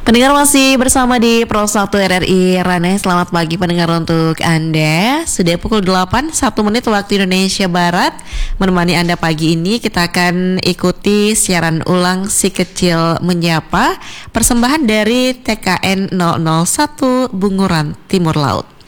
Pendengar masih bersama di Pro 1 RRI Rane. Selamat pagi pendengar untuk Anda. Sudah pukul 8, 1 menit waktu Indonesia Barat. Menemani Anda pagi ini kita akan ikuti siaran ulang Si Kecil Menyapa, persembahan dari TKN 001 Bunguran Timur Laut.